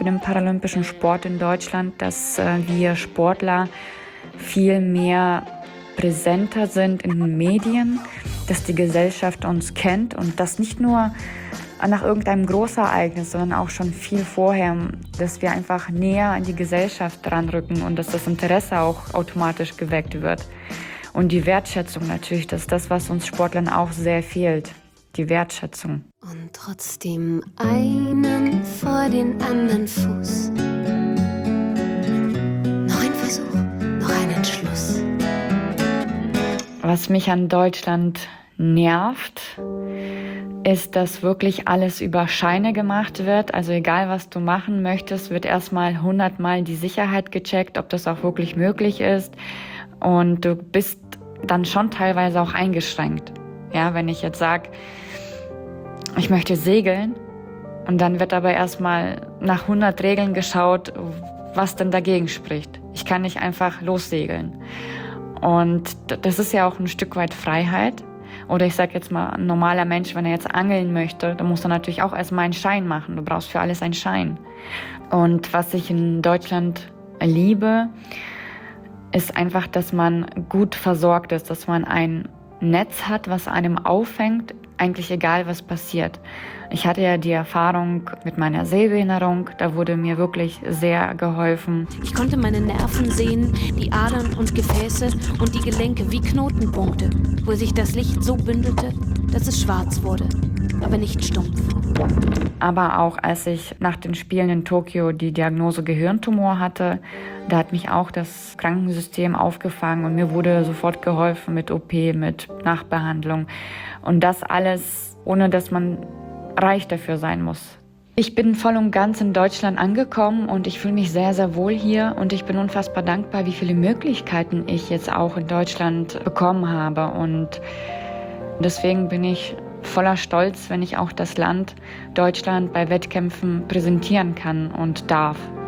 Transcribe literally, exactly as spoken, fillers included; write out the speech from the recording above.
Mit dem paralympischen Sport in Deutschland, dass äh, wir Sportler viel mehr präsenter sind in den Medien, dass die Gesellschaft uns kennt und das nicht nur nach irgendeinem Großereignis, sondern auch schon viel vorher, dass wir einfach näher an die Gesellschaft ranrücken und dass das Interesse auch automatisch geweckt wird. Und die Wertschätzung natürlich, das ist das, was uns Sportlern auch sehr fehlt, die Wertschätzung. Und trotzdem einen vor den anderen Fuß. Noch ein Versuch, noch ein Entschluss. Was mich an Deutschland nervt, ist, dass wirklich alles über Scheine gemacht wird. Also egal, was du machen möchtest, wird erstmal hundertmal die Sicherheit gecheckt, ob das auch wirklich möglich ist. Und du bist dann schon teilweise auch eingeschränkt. Ja, wenn ich jetzt sage, ich möchte segeln und dann wird aber erstmal nach hundert Regeln geschaut, was denn dagegen spricht. Ich kann nicht einfach lossegeln. Und das ist ja auch ein Stück weit Freiheit. Oder ich sage jetzt mal, ein normaler Mensch, wenn er jetzt angeln möchte, dann muss er natürlich auch erstmal einen Schein machen. Du brauchst für alles einen Schein. Und was ich in Deutschland liebe, ist einfach, dass man gut versorgt ist, dass man ein Netz hat, was einem auffängt, eigentlich egal, was passiert. Ich hatte ja die Erfahrung mit meiner Sehbehinderung, da wurde mir wirklich sehr geholfen. Ich konnte meine Nerven sehen, die Adern und Gefäße und die Gelenke wie Knotenpunkte, wo sich das Licht so bündelte, dass es schwarz wurde, aber nicht stumpf. Aber auch als ich nach den Spielen in Tokio die Diagnose Gehirntumor hatte, da hat mich auch das Krankensystem aufgefangen und mir wurde sofort geholfen mit O P, mit Nachbehandlung. Und das alles, ohne dass man reich dafür sein muss. Ich bin voll und ganz in Deutschland angekommen und ich fühle mich sehr, sehr wohl hier und ich bin unfassbar dankbar, wie viele Möglichkeiten ich jetzt auch in Deutschland bekommen habe. Und deswegen bin ich voller Stolz, wenn ich auch das Land Deutschland bei Wettkämpfen präsentieren kann und darf.